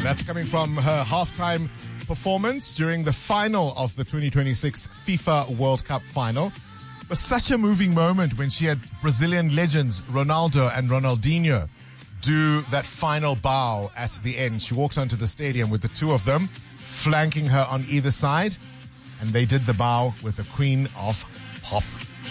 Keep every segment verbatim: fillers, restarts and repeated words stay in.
That's coming from her halftime performance during the final of the twenty twenty-six FIFA World Cup final. It was such a moving moment when she had Brazilian legends Ronaldo and Ronaldinho do that final bow at the end. She walked onto the stadium with the two of them flanking her on either side, and they did the bow with the Queen of Pop.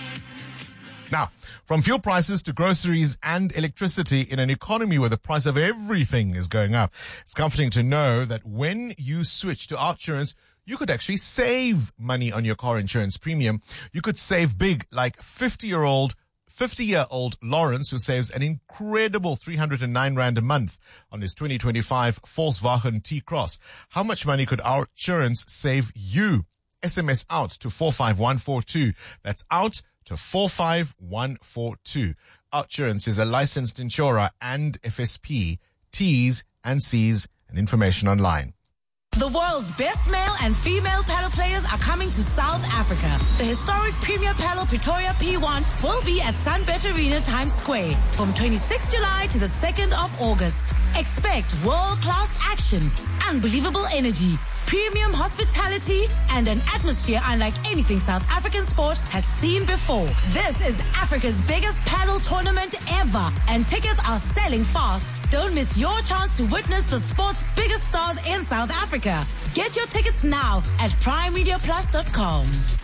Now, from fuel prices to groceries and electricity in an economy where the price of everything is going up, it's comforting to know that when you switch to OUTsurance, you could actually save money on your car insurance premium. You could save big, like fifty-year-old fifty-year-old Lawrence, who saves an incredible three hundred nine rand a month on his twenty twenty-five Volkswagen T-Cross. How much money could OUTsurance save you? S M S out to four five one four two. That's out to four five one four two. OUTsurance is a licensed insurer and F S P. T's and C's and information online. The world's best male and female paddle players are coming to South Africa. The historic Premier Paddle Pretoria P one will be at Sunbet Arena Times Square from twenty-sixth of July to the second of August. Expect world-class action, unbelievable energy, premium hospitality, and an atmosphere unlike anything South African sport has seen before. This is Africa's biggest paddle tournament ever, and tickets are selling fast. Don't miss your chance to witness the sport's biggest stars in South Africa. Get your tickets now at prime media plus dot com.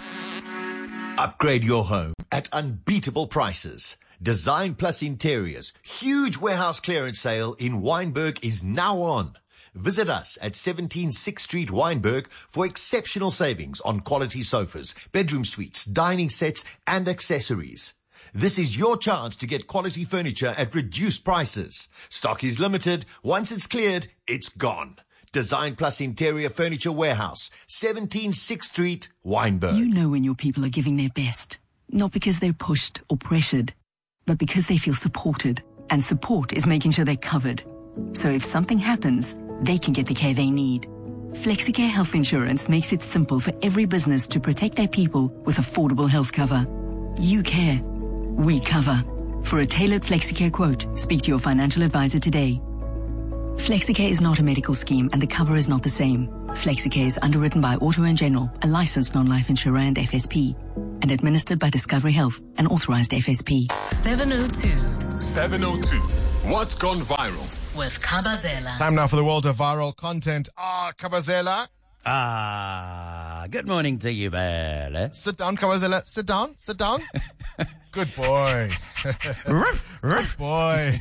Upgrade your home at unbeatable prices. Design Plus Interiors huge warehouse clearance sale in Wynberg is now on. Visit us at seventeen sixth Street, Wynberg, for exceptional savings on quality sofas, bedroom suites, dining sets, and accessories. This is your chance to get quality furniture at reduced prices. Stock is limited. Once it's cleared, it's gone. Design Plus Interior Furniture Warehouse, seventeen sixth Street, Wynberg. You know when your people are giving their best, not because they're pushed or pressured, but because they feel supported. And support is making sure they're covered. So if something happens, they can get the care they need. FlexiCare Health Insurance makes it simple for every business to protect their people with affordable health cover. You care. We cover. For a tailored FlexiCare quote, speak to your financial advisor today. FlexiCare is not a medical scheme and the cover is not the same. FlexiCare is underwritten by Auto and General, a licensed non-life insurer and F S P, and administered by Discovery Health, an authorized F S P. seven oh two. seven oh two. What's gone viral? With Kabazela. Time now for the world of viral content. Ah, Kabazela. Ah, good morning to you, Bella. Sit down, Kabazela. Sit down. Sit down. Good boy. Good boy.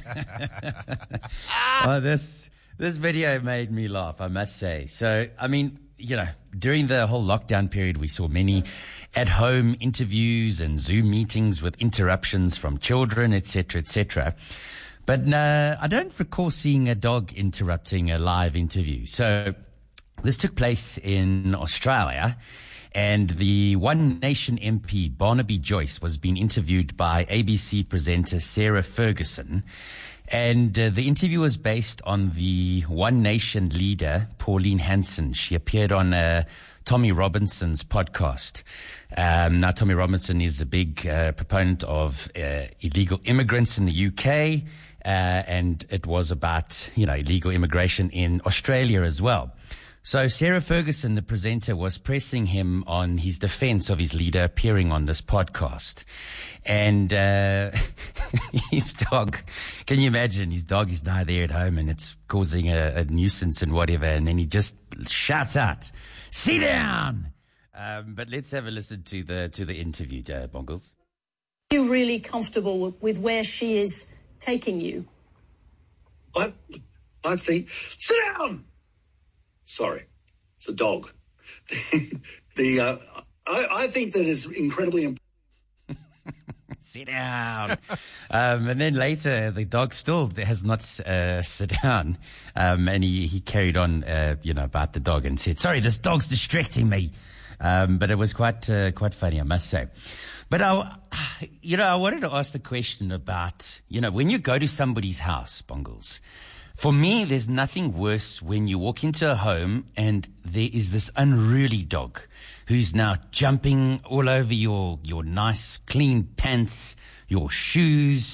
Oh, this this video made me laugh, I must say. So, I mean, you know, during the whole lockdown period, we saw many at-home interviews and Zoom meetings with interruptions from children, et cetera, et cetera. But uh, I don't recall seeing a dog interrupting a live interview. So this took place in Australia, and the One Nation M P, Barnaby Joyce, was being interviewed by A B C presenter Sarah Ferguson. And uh, the interview was based on the One Nation leader, Pauline Hanson. She appeared on uh, Tommy Robinson's podcast. Um, now, Tommy Robinson is a big uh, proponent of uh, illegal immigrants in the U K, uh, and it was about, you know, illegal immigration in Australia as well. So Sarah Ferguson, the presenter, was pressing him on his defense of his leader appearing on this podcast. And uh his dog, can you imagine? His dog is now there at home and it's causing a, a nuisance and whatever. And then he just shouts out, "Sit down!" Um, but let's have a listen to the to the interview, uh, Bongles. Are you really comfortable with, with where she is taking you? I, I think, sit down! Sorry, it's a dog. the uh, I, I think that is incredibly important. Sit down. um, and then later, the dog still has not uh, sit down. Um, and he, he carried on, uh, you know, about the dog and said, "Sorry, this dog's distracting me." Um, but it was quite uh, quite funny, I must say. But, I, you know, I wanted to ask the question about, you know, when you go to somebody's house, Bongles, for me, there's nothing worse when you walk into a home and there is this unruly dog who's now jumping all over your, your nice, clean pants, your shoes,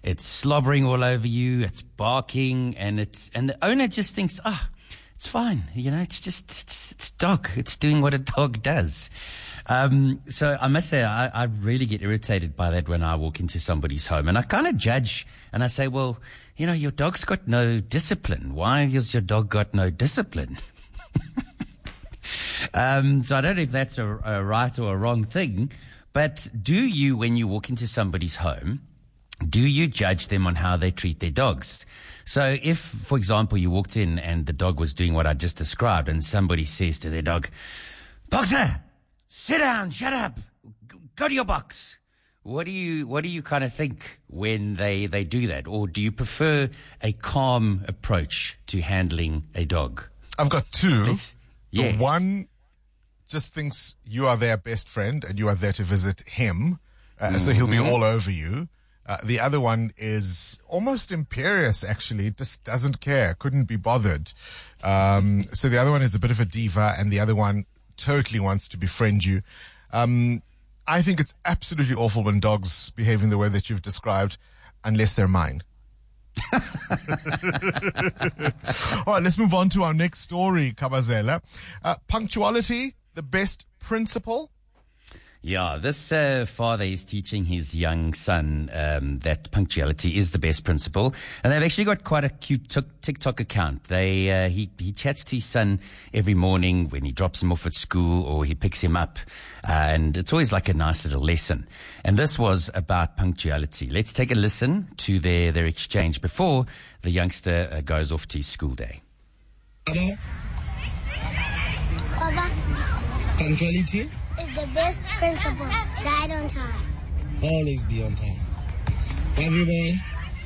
it's slobbering all over you, it's barking, and it's, and the owner just thinks, ah, oh, it's fine. You know, it's just, it's, it's dog. It's doing what a dog does. Um, so I must say, I, I really get irritated by that when I walk into somebody's home, and I kind of judge, and I say, well, you know, your dog's got no discipline. Why has your dog got no discipline? um, so I don't know if that's a, a right or a wrong thing, but do you, when you walk into somebody's home, do you judge them on how they treat their dogs? So if, for example, you walked in and the dog was doing what I just described, and somebody says to their dog, "Boxer, sit down, shut up, go to your box." What do you, what do you kind of think when they, they do that? Or do you prefer a calm approach to handling a dog? I've got two. Yes. The Yes. one just thinks you are their best friend and you are there to visit him. Uh, mm-hmm. So he'll be all over you. Uh, the other one is almost imperious, actually, just doesn't care, couldn't be bothered. Um, so the other one is a bit of a diva, and the other one totally wants to befriend you. Um, I think it's absolutely awful when dogs behave in the way that you've described, unless they're mine. All right, let's move on to our next story, Kabazela. Uh, punctuality, the best principle. Yeah, this uh, father is teaching his young son um, that punctuality is the best principle, and they've actually got quite a cute t- TikTok account. They uh, he he chats to his son every morning when he drops him off at school or he picks him up, uh, and it's always like a nice little lesson. And this was about punctuality. Let's take a listen to their their exchange before the youngster uh, goes off to his school day. Baba, Baba, punctuality is the best principle. Right on time. Always be on time. Love you, boy.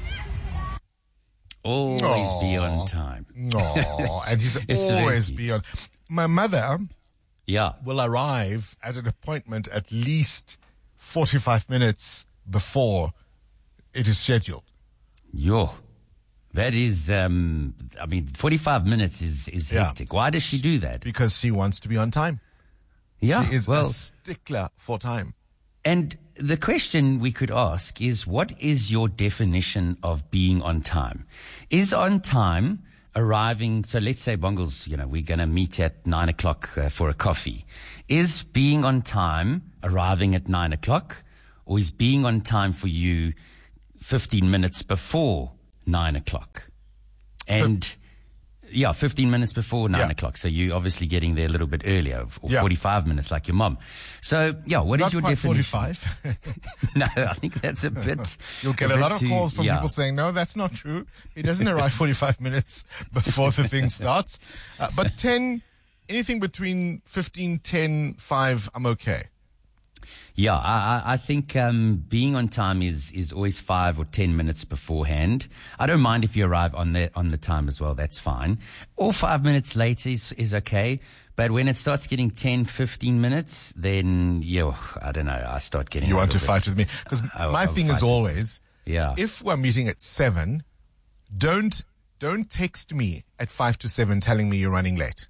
Always Aww. be on time. No, and he's It's always very be on. My mother Yeah. will arrive at an appointment at least forty-five minutes before it is scheduled. Yo. That is, um, I mean, forty-five minutes is, is Yeah. hectic. Why does she do that? Because she wants to be on time. Yeah. She is well, a stickler for time. and the question we could ask is, what is your definition of being on time? Is on time arriving, so let's say, Bongles, you know, we're going to meet at nine o'clock uh, for a coffee. Is being on time arriving at nine o'clock, or is being on time for you fifteen minutes before nine o'clock? And yeah, fifteen minutes before nine Yeah. o'clock. So you're obviously getting there a little bit earlier, or Yeah. forty-five minutes like your mom. So yeah, what is Not your quite definition? forty-five. No, I think that's a bit. You'll get a, bit lot of too- calls from yeah. people saying, no, that's not true. He doesn't arrive forty-five minutes before the thing starts. Uh, but ten, anything between fifteen, ten, five, I'm okay. Yeah, I, I I think um, being on time is, is always five or ten minutes beforehand. I don't mind if you arrive on the on the time as well. That's fine. Or five minutes late is is okay. But when it starts getting ten, fifteen minutes, then yo, I don't know. I start getting. You a want to little fight bit- with me? Because I- my I'll thing fight is with- always, Yeah. if we're meeting at seven, don't don't text me at five to seven telling me you're running late.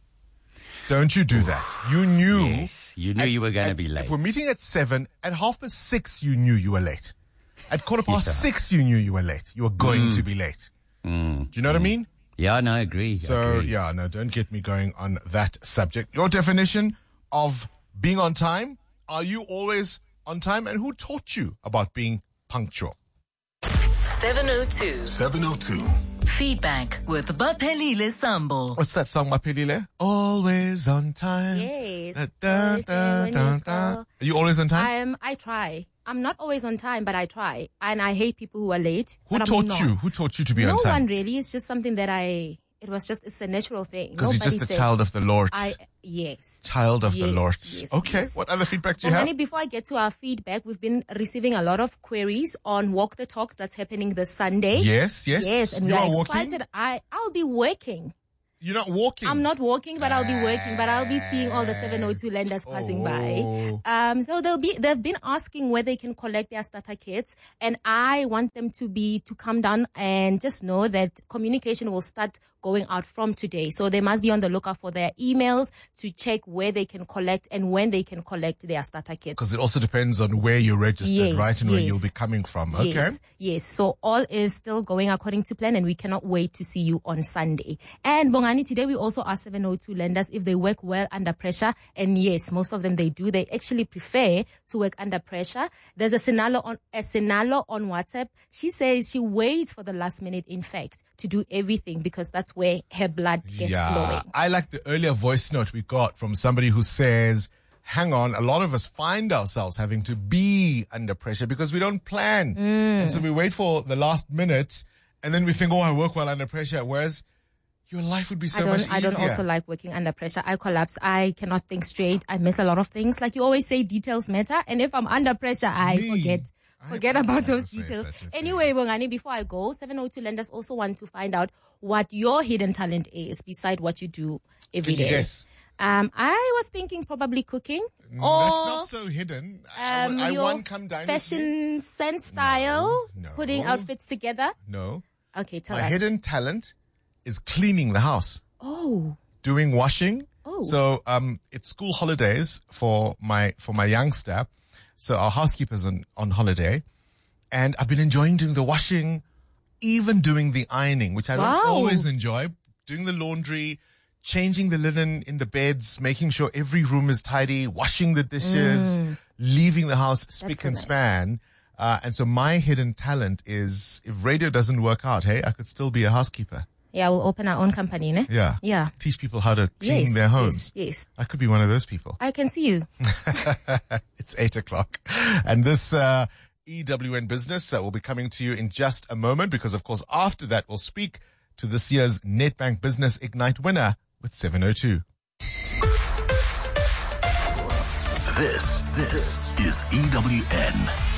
Don't you do that. You knew. Yes, you knew you were going to at- be late. If we're meeting at seven, at half past six, you knew you were late. At quarter past Yeah. six, you knew you were late. You were going to be late. Mm. Do you know what I mean? Yeah, no, I agree. I So, agree. yeah, no, don't get me going on that subject. Your definition of being on time, are you always on time? And who taught you about being punctual? seven oh two. seven oh two. Feedback with Baphelile Sambo. What's that song, Mapelile? Always on time. Yes. Da, da, Always da, there when da, you da. call. Are you always on time? I am. I try. I'm not always on time, but I try, and I hate people who are late. Who but I'm taught not. you? Who taught you to be no on time? one really. It's just something that I. It was just. It's a natural thing. Because you're Nobody just a said- child of the Lord. I yes. Child of the Yes, Lord. yes, Okay. yes. What other feedback do you Well, have? Honey, before I get to our feedback, we've been receiving a lot of queries on Walk the Talk that's happening this Sunday. Yes, yes. Yes, and You we are, are walking? excited. I I'll be working. You're not walking? I'm not walking, but I'll be working. But I'll be seeing all the seven oh two lenders passing Oh. by. Um, so they'll be, they've been asking where they can collect their starter kits. And I want them to be, to come down and just know that communication will start going out from today. So they must be on the lookout for their emails to check where they can collect and when they can collect their starter kits. Because it also depends on where you're registered, Yes, right? And where yes. you'll be coming from. Okay. Yes, yes. So all is still going according to plan, and we cannot wait to see you on Sunday. And Bongani, today we also asked seven oh two lenders if they work well under pressure. And yes, most of them, they do. They actually prefer to work under pressure. There's a Sinalo on, a Sinalo on WhatsApp. She says she waits for the last minute, in fact, to do everything because that's where her blood gets yeah. flowing. I like the earlier voice note we got from somebody who says, hang on, a lot of us find ourselves having to be under pressure because we don't plan. Mm. And so we wait for the last minute and then we think, oh, I work well under pressure. Whereas your life would be so I don't, much easier. I don't also like working under pressure. I collapse. I cannot think straight. I miss a lot of things. Like you always say, details matter. And if I'm under pressure, I Me. forget. Forget I about those say details. such a thing. Anyway, Bongani, before I go, seven oh two lenders also want to find out what your hidden talent is beside what you do every Can you day. guess? Um, I was thinking probably cooking. Mm, or That's not so hidden. I- um, I, your want come down with you. fashion sense style, no. putting outfits together. No. Okay, tell My us. hidden talent is cleaning the house. Oh, Doing washing. Oh. So um, it's school holidays for my for my youngster. So our housekeeper's on, on holiday. And I've been enjoying doing the washing, even doing the ironing, which I don't Wow. always enjoy. Doing the laundry, changing the linen in the beds, making sure every room is tidy, washing the dishes, Mm. leaving the house spick so and nice. span. Uh, and so my hidden talent is if radio doesn't work out, hey, I could still be a housekeeper. yeah, we'll open our own company, ne? Yeah. Yeah. Teach people how to clean Yes, their homes. yes, yes. I could be one of those people. I can see you. It's eight o'clock. And this uh, E W N business uh, will be coming to you in just a moment because, of course, after that, we'll speak to this year's Nedbank Business Ignite winner with seven oh two. This, this is E W N.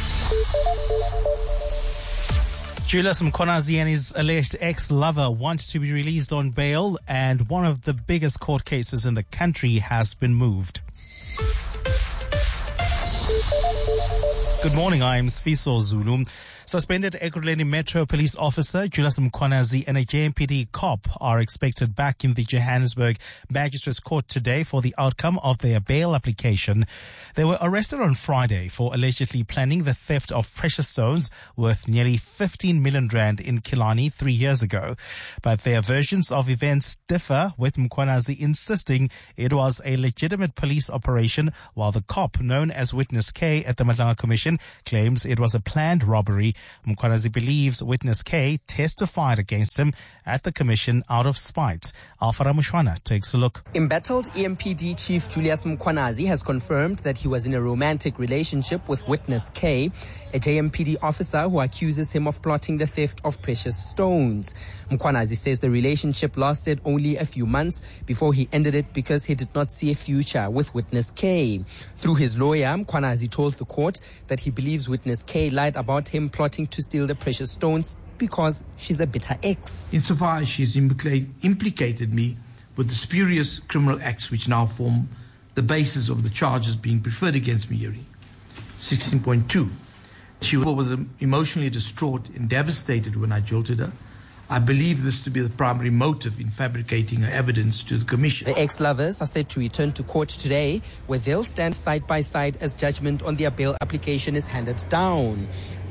Julius Mkhwanazi and his alleged ex-lover want to be released on bail, and one of the biggest court cases in the country has been moved. Good morning, I am Sfiso Zulu. Suspended Ekurhuleni Metro Police Officer Julius Mkhwanazi and a J M P D cop are expected back in the Johannesburg Magistrates Court today for the outcome of their bail application. They were arrested on Friday for allegedly planning the theft of precious stones worth nearly fifteen million rand in Killarney three years ago. But their versions of events differ, with Mkhwanazi insisting it was a legitimate police operation, while the cop, known as Witness K at the Madlanga Commission, claims it was a planned robbery. Mkhwanazi believes Witness K testified against him at the commission out of spite. Alfara Mushwana takes a look. Embattled E M P D Chief Julius Mkhwanazi has confirmed that he was in a romantic relationship with Witness K, a J M P D officer who accuses him of plotting the theft of precious stones. Mkhwanazi says the relationship lasted only a few months before he ended it because he did not see a future with Witness K. Through his lawyer, Mkhwanazi told the court that he believes Witness K lied about him plotting to steal the precious stones because she's a bitter ex. Insofar as she's implica- implicated me with the spurious criminal acts which now form the basis of the charges being preferred against me, Yuri. sixteen point two. She was emotionally distraught and devastated when I jilted her. I believe this to be the primary motive in fabricating her evidence to the commission. The ex-lovers are set to return to court today, where they'll stand side by side as judgment on their bail application is handed down.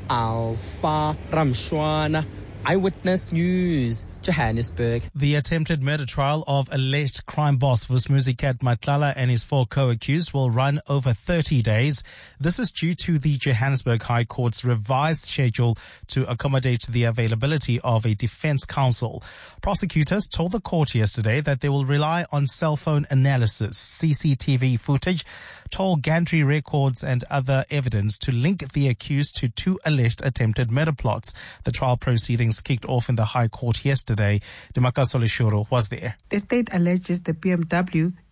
Alpha Ramshwana, Eyewitness News, Johannesburg. The attempted murder trial of alleged crime boss Vusmuzi Kat Matlala and his four co-accused will run over thirty days. This is due to the Johannesburg High Court's revised schedule to accommodate the availability of a defense counsel. Prosecutors told the court yesterday that they will rely on cell phone analysis, C C T V footage, toll gantry records and other evidence to link the accused to two alleged attempted murder plots. The trial proceedings kicked off in the High Court yesterday. Demakasole Shuru was there. The state alleges the B M W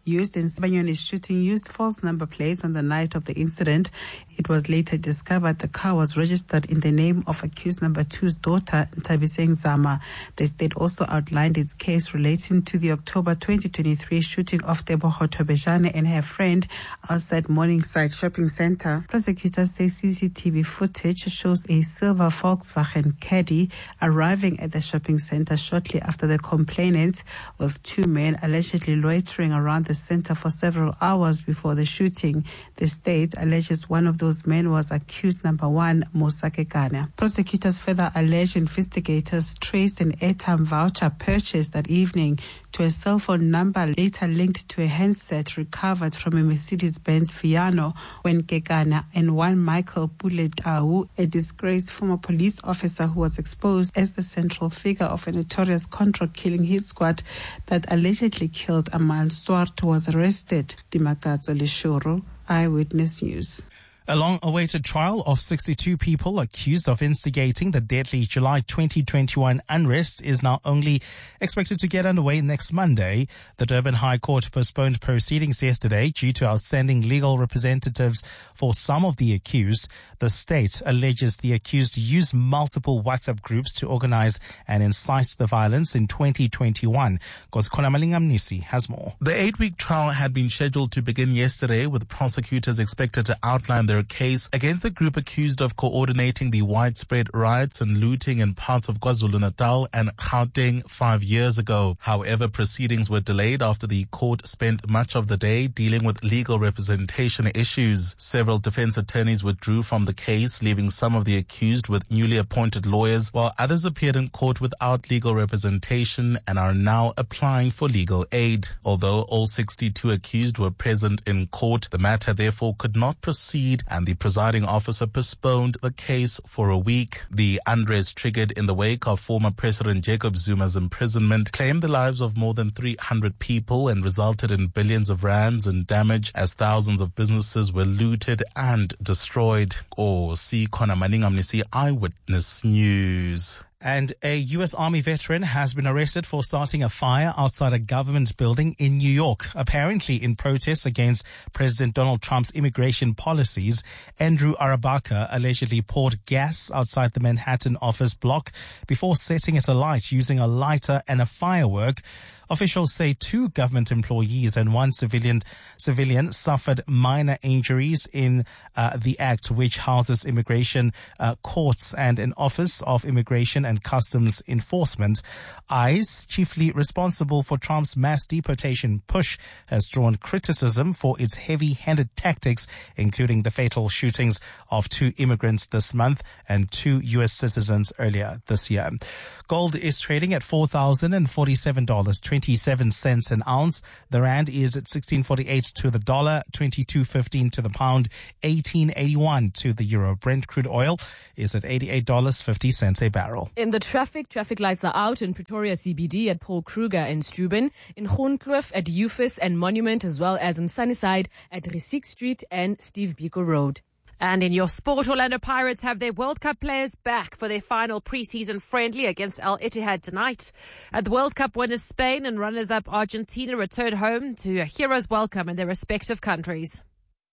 used in Sibanyoni's shooting used false number plates on the night of the incident. It was later discovered the car was registered in the name of accused number two's daughter, Ntabiseng Zama. The state also outlined its case relating to the October twenty twenty-three shooting of Teboho Tobejane and her friend outside Morningside Shopping Center. Prosecutors say C C T V footage shows a silver Volkswagen Caddy arriving at the shopping center shortly after the complainant, with two men allegedly loitering around the center for several hours before the shooting. The state alleges one of those men was accused number one, Musa Kekana. Prosecutors further allege investigators traced an airtime voucher purchased that evening to a cell phone number later linked to a handset recovered from a Mercedes-Benz Viano when Kekana and one Michael Puletau, a disgraced former police officer who was exposed as the central figure of a notorious contract killing hit squad that allegedly killed Amal Swart, was arrested. Dimakazo Leshoro, Eyewitness News. A long-awaited trial of sixty-two people accused of instigating the deadly July twenty twenty-one unrest is now only expected to get underway next Monday. The Durban High Court postponed proceedings yesterday due to outstanding legal representatives for some of the accused. The state alleges the accused used multiple WhatsApp groups to organize and incite the violence in twenty twenty-one. Koskona Malingamnisi has more. The eight-week trial had been scheduled to begin yesterday, with prosecutors expected to outline their case against the group accused of coordinating the widespread riots and looting in parts of KwaZulu-Natal and Gauteng five years ago. However, proceedings were delayed after the court spent much of the day dealing with legal representation issues. Several defense attorneys withdrew from the case, leaving some of the accused with newly appointed lawyers, while others appeared in court without legal representation and are now applying for legal aid. Although all sixty-two accused were present in court, the matter therefore could not proceed, and the presiding officer postponed the case for a week. The unrest triggered in the wake of former President Jacob Zuma's imprisonment claimed the lives of more than three hundred people and resulted in billions of rands in damage as thousands of businesses were looted and destroyed. Or see Kona Maningamnisi, Eyewitness News. And a U S Army veteran has been arrested for starting a fire outside a government building in New York, apparently in protest against President Donald Trump's immigration policies. Andrew Arabaka allegedly poured gas outside the Manhattan office block before setting it alight using a lighter and a firework. Officials say two government employees and one civilian civilian suffered minor injuries in uh, the act, which houses immigration uh, courts and an Office of Immigration and Customs Enforcement. ICE, chiefly responsible for Trump's mass deportation push, has drawn criticism for its heavy-handed tactics, including the fatal shootings of two immigrants this month and two U S citizens earlier this year. Gold is trading at four thousand forty-seven dollars and twenty-seven cents an ounce. The rand is at sixteen forty-eight to the dollar, twenty-two fifteen to the pound, eighteen eighty-one to the euro. Brent crude oil is at eighty-eight dollars and fifty cents a barrel. In the traffic, traffic lights are out in Pretoria C B D at Paul Kruger and Steuben, in Groenkloof at Eufis and Monument, as well as in Sunnyside at Risiek Street and Steve Biko Road. And in your sport, Orlando Pirates have their World Cup players back for their final preseason friendly against Al Ittihad tonight. At the World Cup winners Spain and runners-up Argentina return home to a hero's welcome in their respective countries.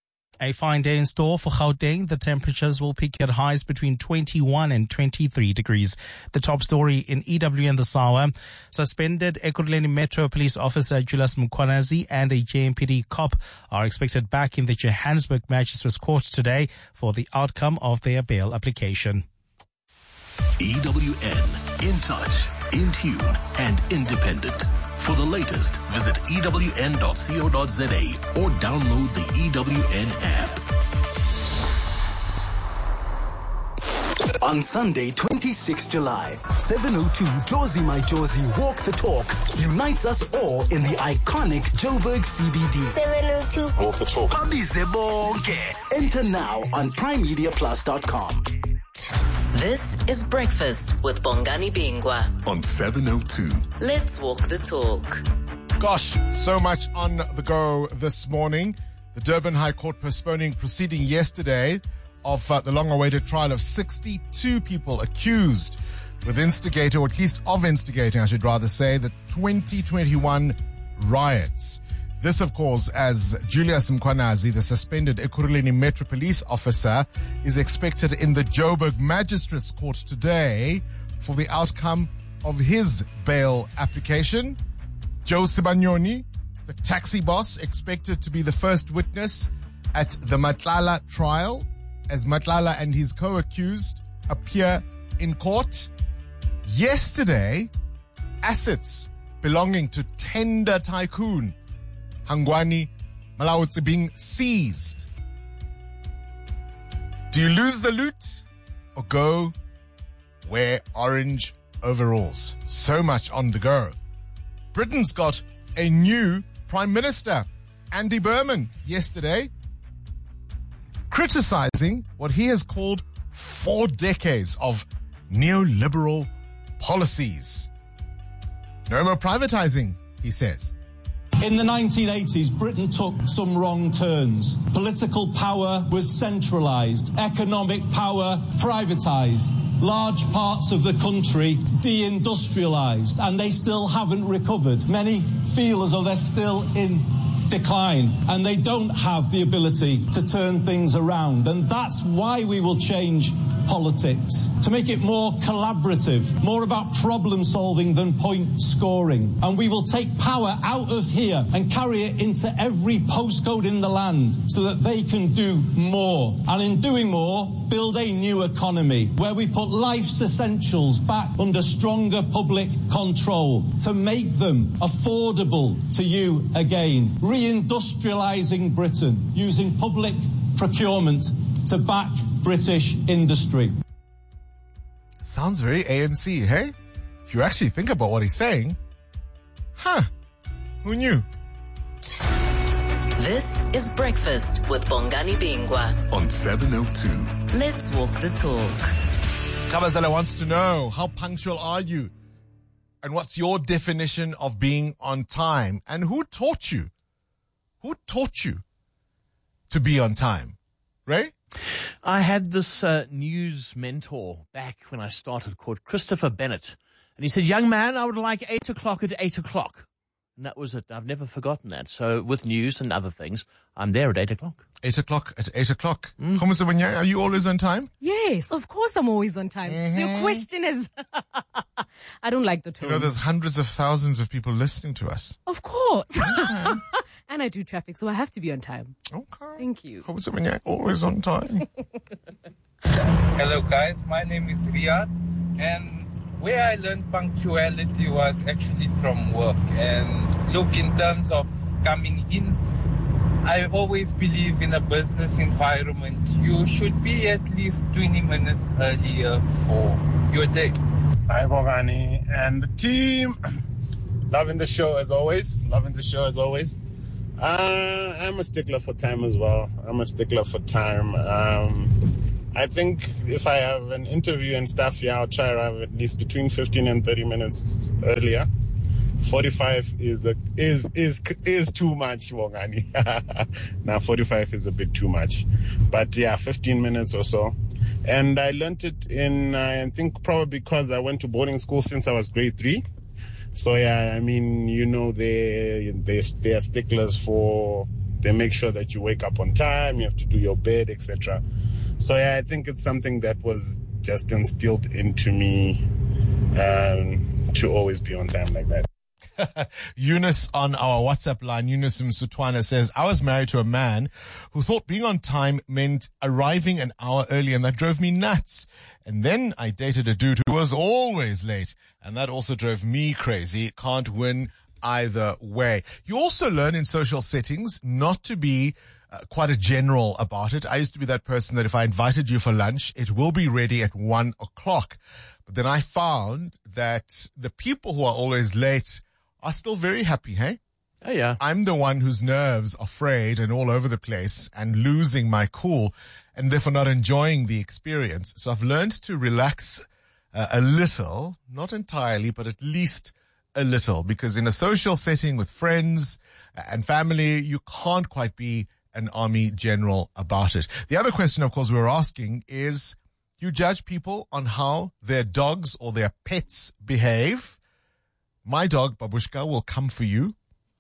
A fine day in store for Gauteng. The temperatures will peak at highs between twenty-one and twenty-three degrees. The top story in E W N this hour: suspended Ekurhuleni Metro Police Officer Julius Mkhwanazi and a J M P D cop are expected back in the Johannesburg Magistrates Court today for the outcome of their bail application. E W N, in touch, in tune, and independent. For the latest, visit E W N dot co dot za or download the E W N app. On Sunday, twenty-sixth July, seven oh two Jozi My Jozi Walk the Talk unites us all in the iconic Joburg C B D. seven oh two Walk the Talk. Abize bonke. Enter now on prime media plus dot com. This is Breakfast with Bongani Bingwa on seven oh two. Let's walk the talk. Gosh, so much on the go this morning. The Durban High Court postponing proceeding yesterday of uh, the long-awaited trial of sixty-two people accused with instigator, or at least of instigating, I should rather say, the twenty twenty-one riots. This, of course, as Julius Mkhwanazi, the suspended Ekurhuleni Metro Police officer, is expected in the Joburg Magistrates Court today for the outcome of his bail application. Joe Sibanyoni, the taxi boss, expected to be the first witness at the Matlala trial as Matlala and his co-accused appear in court. Yesterday, assets belonging to tender tycoon Hangwani Malawi being seized. Do you lose the loot or go wear orange overalls? So much on the go. Britain's got a new Prime Minister, Andy Berman, yesterday, criticizing what he has called four decades of neoliberal policies. No more privatizing, he says. In the nineteen eighties, Britain took some wrong turns. Political power was centralised, economic power privatised. Large parts of the country deindustrialised, and they still haven't recovered. Many feel as though they're still in decline, and they don't have the ability to turn things around. And that's why we will change politics, to make it more collaborative, more about problem solving than point scoring. And we will take power out of here and carry it into every postcode in the land so that they can do more. And in doing more, build a new economy where we put life's essentials back under stronger public control to make them affordable to you again. Reindustrialising Britain using public procurement to back British industry. Sounds very A N C, hey? If you actually think about what he's saying, huh, who knew? This is Breakfast with Bongani Bingwa on seven oh two. Let's walk the talk. Kabazela wants to know, how punctual are you? And what's your definition of being on time? And who taught you? Who taught you to be on time? Ray? I had this uh, news mentor back when I started called Christopher Bennett. And he said, young man, I would like eight o'clock at eight o'clock. And that was it. I've never forgotten that. So with news and other things, I'm there at eight o'clock. Eight o'clock at eight o'clock. Mm. Are you always on time? Yes, of course I'm always on time. Mm-hmm. Your question is, I don't like the tone. You know, there's hundreds of thousands of people listening to us. Of course. Okay. And I do traffic, so I have to be on time. Okay. Thank you. Always on time. Hello guys, my name is Riyad, and where I learned punctuality was actually from work. And look, in terms of coming in, I always believe in a business environment, you should be at least twenty minutes earlier for your day. Hi, Bongani and the team. Loving the show as always. Loving the show as always. Uh, I'm a stickler for time as well. I'm a stickler for time. Um, I think if I have an interview and stuff, yeah, I'll try to have at least between fifteen and thirty minutes earlier. forty-five is a, is is is too much, Bongani. Now forty-five is a bit too much, but yeah, fifteen minutes or so. And I learned it in, I think probably because I went to boarding school since I was grade three. So yeah, I mean, you know, they they they are sticklers for, they make sure that you wake up on time, you have to do your bed, et cetera. So yeah, I think it's something that was just instilled into me um, to always be on time like that. Eunice on our WhatsApp line, Eunice Msutwana, says, I was married to a man who thought being on time meant arriving an hour early, and that drove me nuts. And then I dated a dude who was always late, and that also drove me crazy. Can't win either way. You also learn in social settings not to be uh, quite a general about it. I used to be that person that if I invited you for lunch, it will be ready at one o'clock. But then I found that the people who are always late are still very happy, hey? Oh, yeah. I'm the one whose nerves are frayed and all over the place and losing my cool and therefore not enjoying the experience. So I've learned to relax uh, a little, not entirely, but at least a little, because in a social setting with friends and family, you can't quite be an army general about it. The other question, of course, we were asking is, you judge people on how their dogs or their pets behave. My dog, Babushka, will come for you.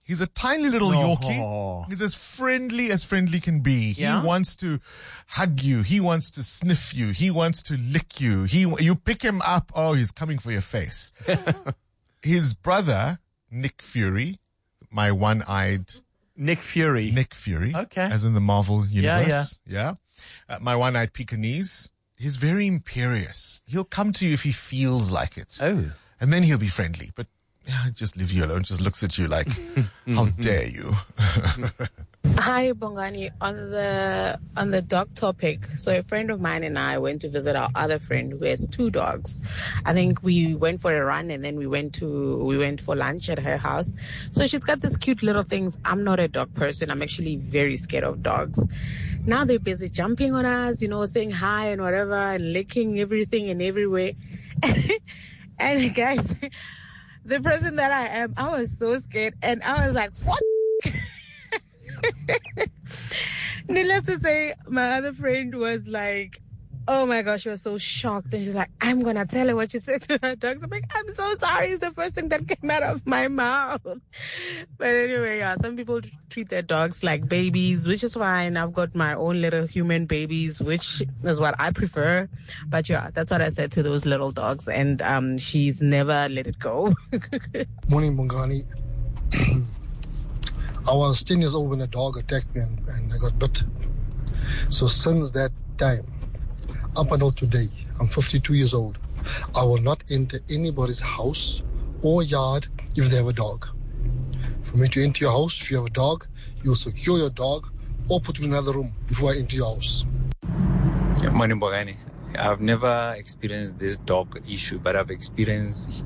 He's a tiny little No. Yorkie. He's as friendly as friendly can be. Yeah? He wants to hug you. He wants to sniff you. He wants to lick you. He, you pick him up. Oh, he's coming for your face. His brother, Nick Fury, my one-eyed Nick Fury. Nick Fury. Okay. As in the Marvel Yeah, universe. Yeah. yeah. Uh, my one-eyed Pekingese. He's very imperious. He'll come to you if he feels like it. Oh. And then he'll be friendly. But yeah, just leave you alone. Just looks at you like, how dare you? Hi, Bongani. On the on the dog topic, so a friend of mine and I went to visit our other friend who has two dogs. I think we went for a run and then we went to we went for lunch at her house. So she's got this cute little things. I'm not a dog person. I'm actually very scared of dogs. Now they're busy jumping on us, you know, saying hi and whatever, and licking everything and everywhere. And guys, the person that I am, I was so scared, and I was like, what? Needless to say, my other friend was like, oh my gosh, she was so shocked. And she's like, I'm going to tell her what you said to her dogs. I'm like, I'm so sorry. It's the first thing that came out of my mouth. But anyway, yeah, some people treat their dogs like babies, which is fine. I've got my own little human babies, which is what I prefer. But yeah, that's what I said to those little dogs. And um, she's never let it go. Morning, Bongani. I was ten years old when a dog attacked me and, and I got bit. So since that time, up until today, I'm fifty-two years old. I will not enter anybody's house or yard if they have a dog. For me to enter your house, if you have a dog, you will secure your dog or put him in another room before I enter your house. Yeah, morning, Bongani. I've never experienced this dog issue, but I've experienced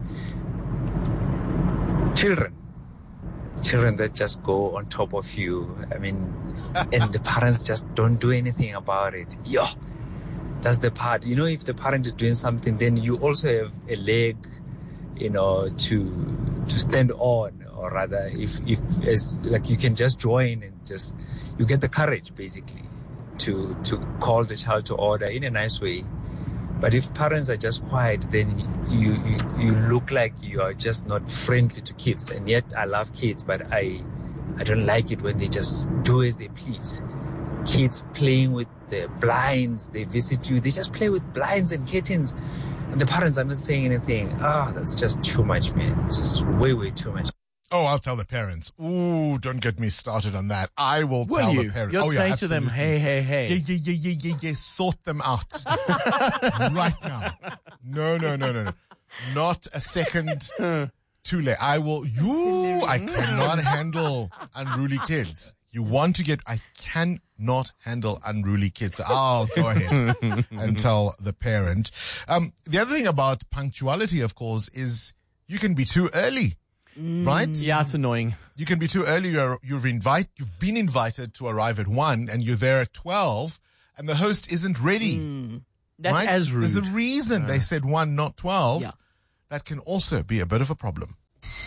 children. Children that just go on top of you. I mean, and the parents just don't do anything about it. Yo, that's the part. You know, if the parent is doing something, then you also have a leg, you know, to to stand on, or rather, if if as like you can just join and just you get the courage basically to to call the child to order in a nice way. But if parents are just quiet, then you, you you look like you are just not friendly to kids. And yet I love kids, but I I don't like it when they just do as they please. Kids playing with the blinds, they visit you, they just play with blinds and curtains, and the parents are not saying anything. Ah, oh, that's just too much, man. It's just way, way too much. Oh, I'll tell the parents. Ooh, don't get me started on that. I will, Will tell you? the parents. You'll oh, say yeah, to them, absolutely. hey, hey, hey. Yeah, yeah, yeah, yeah, yeah, yeah. Sort them out. Right now. No, no, no, no, no. Not a second too late. I will, you, I cannot handle unruly kids. You want to get, I cannot handle unruly kids. I'll go ahead and tell the parent. Um, the other thing about punctuality, of course, is you can be too early. Right? Yeah, it's annoying. You can be too early. You're, you've invite, you've been invited to arrive at one and you're there at twelve and the host isn't ready. Mm. That's right? as rude. There's a reason Uh. they said one, not twelve. Yeah. That can also be a bit of a problem.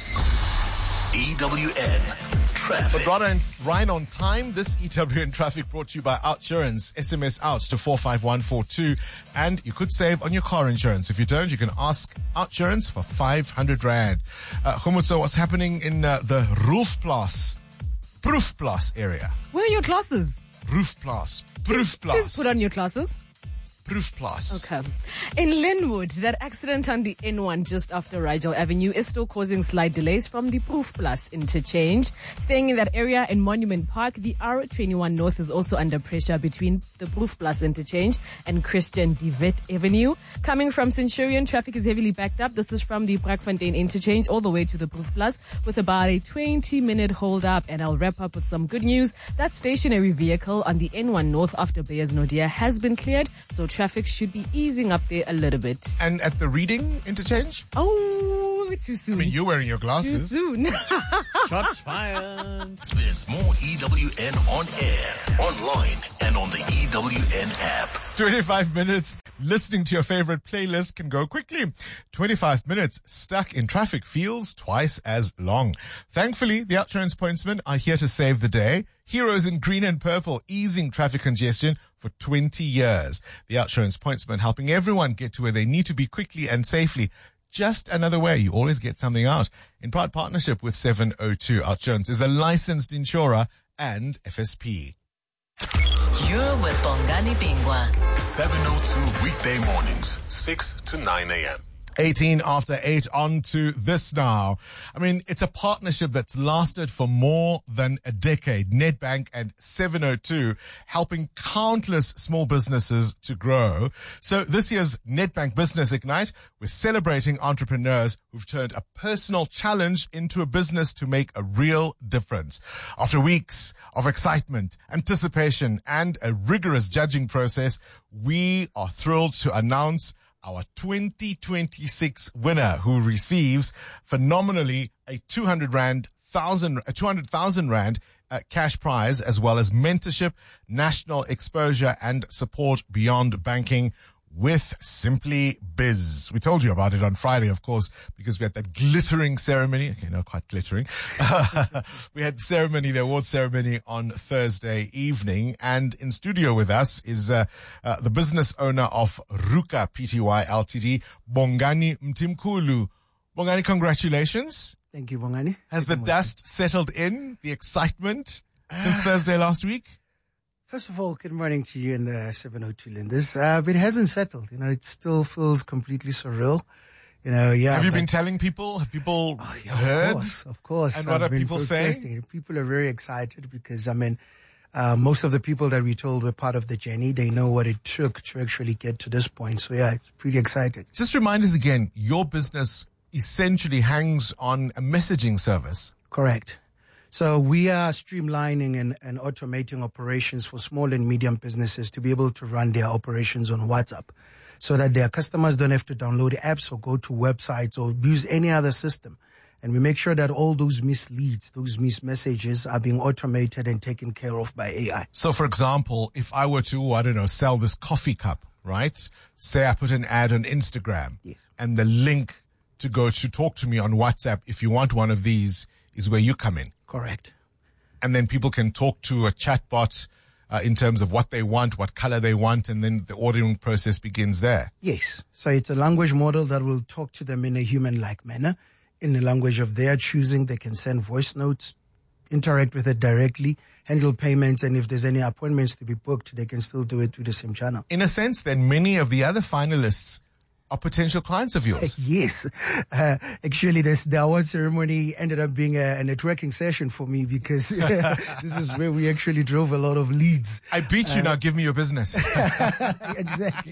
E W N Traffic. But Rada and Ryan on time. This E W N Traffic brought to you by Outsurance. S M S out to four five one four two. And you could save on your car insurance. If you don't, you can ask Outsurance for five hundred rand. Uh, Khumutso, what's happening in uh, the Roofplaas, Proefplaas area? Where are your classes? Roofplaas, Proefplaas. Please put on your classes. Proefplaas. Okay. In Linwood, that accident on the N one just after Rigel Avenue is still causing slight delays from the Proefplaas interchange. Staying in that area in Monument Park, the R twenty-one North is also under pressure between the Proefplaas interchange and Christian de Wet Avenue. Coming from Centurion, traffic is heavily backed up. This is from the Brakfontein interchange all the way to the Proefplaas with about a twenty minute hold up. And I'll wrap up with some good news. That stationary vehicle on the N one North after Beyers Nodia has been cleared, so traffic should be easing up there a little bit. And at the Reading interchange? Oh, too soon. I mean, you're wearing your glasses. Too soon. Shots fired. There's more E W N on air, online, and on the E W N app. twenty-five minutes listening to your favorite playlist can go quickly. twenty-five minutes stuck in traffic feels twice as long. Thankfully, the Outsurance pointsmen are here to save the day. Heroes in green and purple, easing traffic congestion for twenty years. The Outsurance pointsmen helping everyone get to where they need to be quickly and safely. just another way. You always get something out. In proud partnership with seven oh two, OUTsurance is a licensed insurer and F S P. You're with Bongani Bingwa. seven oh two weekday mornings, six to nine a.m. eighteen after eight, on to this now. I mean, it's a partnership that's lasted for more than a decade. Nedbank and seven oh two helping countless small businesses to grow. So this year's Nedbank Business Ignite, we're celebrating entrepreneurs who've turned a personal challenge into a business to make a real difference. After weeks of excitement, anticipation, and a rigorous judging process, we are thrilled to announce our twenty twenty-six winner, who receives phenomenally a two hundred rand thousand, a two hundred thousand rand uh, cash prize, as well as mentorship, national exposure, and support beyond banking with Simply Biz. We told you about it on Friday, of course, because we had that glittering ceremony. Okay, not quite glittering. We had the ceremony, the award ceremony on Thursday evening. And in studio with us is uh, uh, the business owner of Ruka Pty Ltd, Bongani Mtimkulu. Bongani, congratulations. Thank you, Bongani. Has the dust settled in, the excitement, since Thursday last week? First of all, good morning to you and the seven oh two Linders. Uh, but it hasn't settled. You know, it still feels completely surreal. You know, yeah. Have you been telling people? Have people oh, yeah, heard? Of course, of course. And what I've are people saying? People are very excited because, I mean, uh, most of the people that we told were part of the journey. They know what it took to actually get to this point. So, yeah, it's pretty excited. Just remind us again, your business essentially hangs on a messaging service. Correct. So we are streamlining and, and automating operations for small and medium businesses to be able to run their operations on WhatsApp so that their customers don't have to download apps or go to websites or use any other system. And we make sure that all those misleads, those mismessages are being automated and taken care of by A I. So, for example, if I were to, I don't know, sell this coffee cup, right? Say I put an ad on Instagram, yes, and the link to go to talk to me on WhatsApp, if you want one of these, is where you come in. Correct. And then people can talk to a chatbot uh, in terms of what they want, what color they want, and then the ordering process begins there. Yes. So it's a language model that will talk to them in a human-like manner, in the language of their choosing. They can send voice notes, interact with it directly, handle payments, and if there's any appointments to be booked, they can still do it through the same channel. In a sense, then, many of the other finalists are potential clients of yours. Yes. Uh, actually, this, the award ceremony ended up being a, a networking session for me because this is where we actually drove a lot of leads. I beat you, uh, now give me your business. Exactly.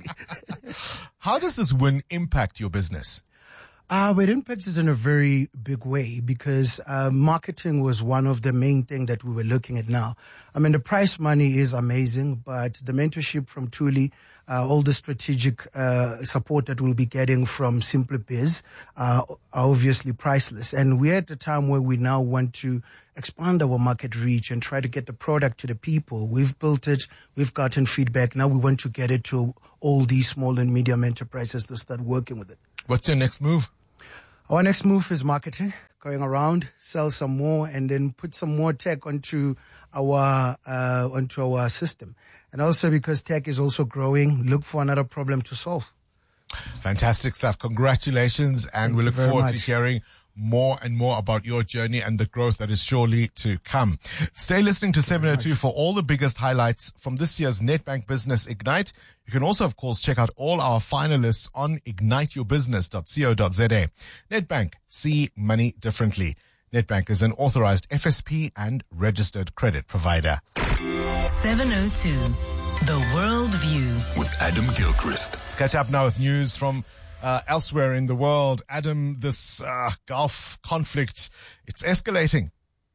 How does this win impact your business? Uh, it impacts it in a very big way because uh, marketing was one of the main things that we were looking at now. I mean, the prize money is amazing, but the mentorship from Thuli, uh, all the strategic uh, support that we'll be getting from Simply Biz uh, are obviously priceless. And we're at a time where we now want to expand our market reach and try to get the product to the people. We've built it. We've gotten feedback. Now we want to get it to all these small and medium enterprises to start working with it. What's your next move? Our next move is marketing, going around, sell some more, and then put some more tech onto our uh, onto our system. And also because tech is also growing, look for another problem to solve. Fantastic stuff. Congratulations, and Thank we look you very forward much. to hearing more and more about your journey and the growth that is surely to come. Stay listening to seven oh two for all the biggest highlights from this year's Nedbank Business Ignite. You can also, of course, check out all our finalists on ignite your business dot co dot za. Nedbank, see money differently. Nedbank is an authorized F S P and registered credit provider. seven oh two, The World View with Adam Gilchrist. Let's catch up now with news from Uh, elsewhere in the world. Adam, this uh, Gulf conflict, it's escalating.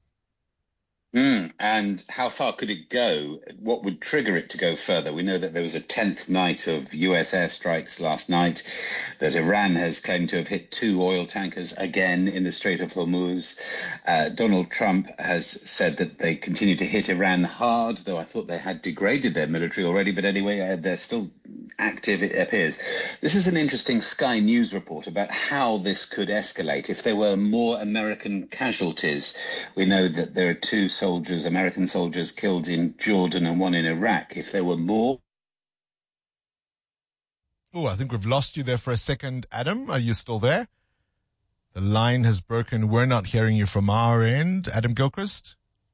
Mm, and how far could it go? What would trigger it to go further? We know that there was a tenth night of U S airstrikes last night, that Iran has claimed to have hit two oil tankers again in the Strait of Hormuz. Uh, Donald Trump has said that they continue to hit Iran hard, though I thought they had degraded their military already. But anyway, uh, they're still active, it appears. This is an interesting Sky News report about how this could escalate. If there were more American casualties, we know that there are two soldiers, American soldiers, killed in Jordan and one in Iraq. If there were more... Oh, I think we've lost you there for a second, Adam. Are you still there? The line has broken. We're not hearing you from our end. Adam Gilchrist?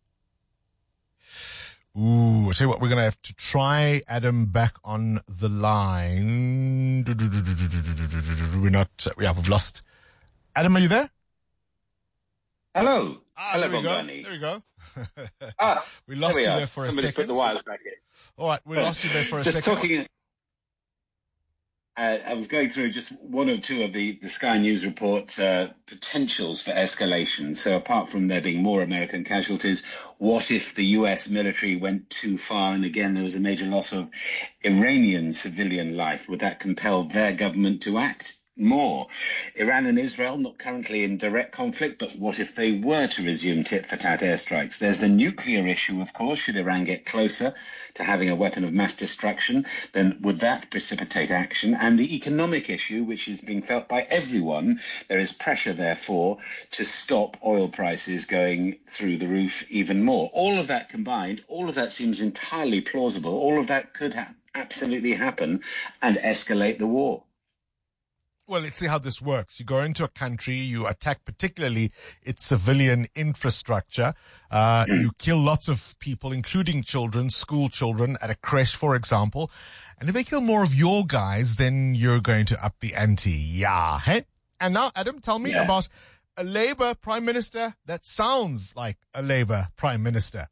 Ooh, I'll tell you what, we're going to have to try Adam back on the line. We're not, yeah, we've lost. Adam, are you there? Hello. Ah, Hello, there we go. Bongani. There we go. Ah, we lost there we you are. there for Somebody's a second. put the wires back in. All right, we lost you there for a Just second. talking. Uh, I was going through just one or two of the, the Sky News report uh, potentials for escalation. So apart from there being more American casualties, what if the U S military went too far and again there was a major loss of Iranian civilian life? Would that compel their government to act more? Iran and Israel not currently in direct conflict, but what if they were to resume tit-for-tat airstrikes? There's the nuclear issue, of course. Should Iran get closer to having a weapon of mass destruction, then would that precipitate action? And the economic issue, which is being felt by everyone, there is pressure, therefore, to stop oil prices going through the roof even more. All of that combined, all of that seems entirely plausible. All of that could ha- absolutely happen and escalate the war. Well, let's see how this works. You go into a country, you attack particularly its civilian infrastructure. Uh, mm. You kill lots of people, including children, school children at a creche, for example. And if they kill more of your guys, then you're going to up the ante. Yeah. Hey? And now, Adam, tell me yeah. about a Labour Prime Minister that sounds like a Labour Prime Minister.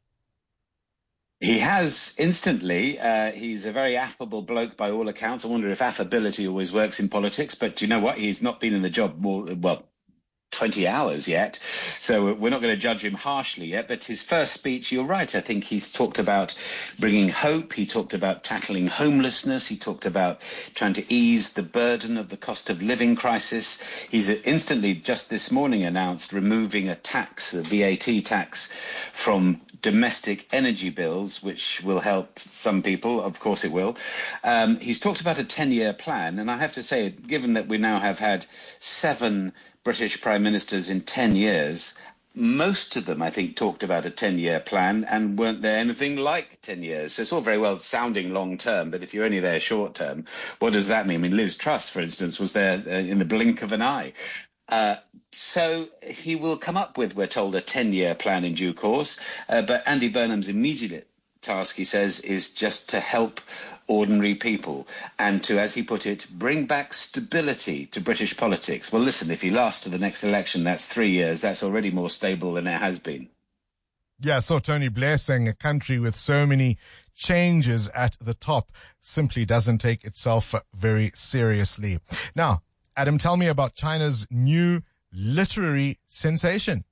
He has instantly. Uh, he's a very affable bloke by all accounts. I wonder if affability always works in politics, but you know what? He's not been in the job more, well, twenty hours yet. So we're not going to judge him harshly yet. But his first speech, you're right. I think he's talked about bringing hope. He talked about tackling homelessness. He talked about trying to ease the burden of the cost of living crisis. He's instantly just this morning announced removing a tax, the V A T tax, from domestic energy bills, which will help some people. Of course it will. Um, he's talked about a ten-year plan. And I have to say, given that we now have had seven British prime ministers in ten years, most of them, I think, talked about a ten-year plan and weren't there anything like ten years. So it's all very well sounding long-term, but if you're only there short-term, what does that mean? I mean, Liz Truss, for instance, was there uh, in the blink of an eye. Uh, so he will come up with, we're told, a ten-year plan in due course. Uh, but Andy Burnham's immediate task, he says, is just to help ordinary people and to, as he put it, bring back stability to British politics. Well, listen, if he lasts to the next election, that's three years. That's already more stable than it has been. Yeah, so Tony Blair saying a country with so many changes at the top simply doesn't take itself very seriously. Now, Adam, tell me about China's new literary sensation.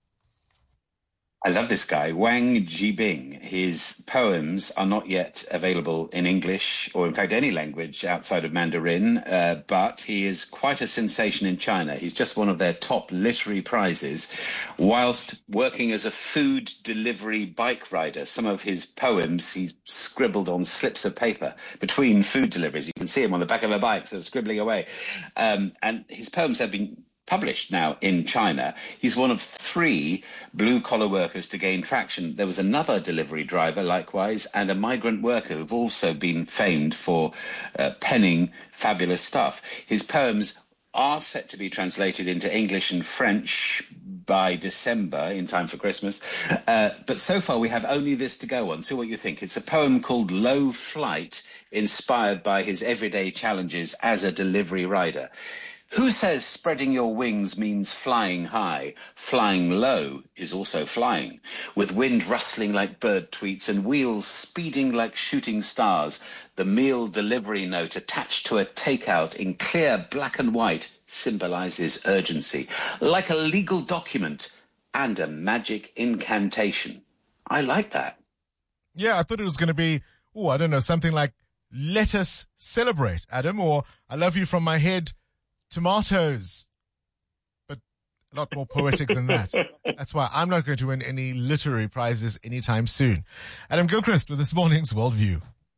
I love this guy, Wang Jibing. His poems are not yet available in English or, in fact, any language outside of Mandarin, uh, but he is quite a sensation in China. He's just one of their top literary prizes, whilst working as a food delivery bike rider. Some of his poems he scribbled on slips of paper between food deliveries. You can see him on the back of a bike, so scribbling away. Um, and his poems have been published now in China. He's one of three blue-collar workers to gain traction. There was another delivery driver, likewise, and a migrant worker who've also been famed for uh, penning fabulous stuff. His poems are set to be translated into English and French by December, in time for Christmas. Uh, but so far, we have only this to go on. See what you think. It's a poem called Low Flight, inspired by his everyday challenges as a delivery rider. Who says spreading your wings means flying high? Flying low is also flying. With wind rustling like bird tweets and wheels speeding like shooting stars, the meal delivery note attached to a takeout in clear black and white symbolizes urgency, like a legal document and a magic incantation. I like that. Yeah, I thought it was going to be, oh, I don't know, something like, let us celebrate, Adam, or I love you from my head, tomatoes, but a lot more poetic than that. That's why I'm not going to win any literary prizes anytime soon. Adam Gilchrist with this morning's Worldview.